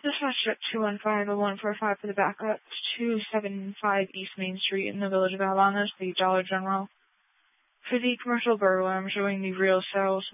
Dispatch at 215-0145 for the backup, 275 East Main Street in the Village of Alabama, the Dollar General. For the commercial burglar, I'm showing the real cells